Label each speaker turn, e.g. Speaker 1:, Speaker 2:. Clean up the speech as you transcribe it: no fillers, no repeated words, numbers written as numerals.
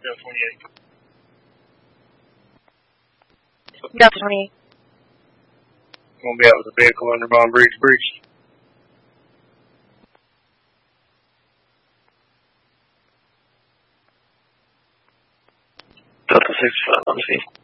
Speaker 1: Delta 28.
Speaker 2: Delta 28.
Speaker 1: Going to be out with a vehicle under Von Briggs Bridge. Delta 65 on scene.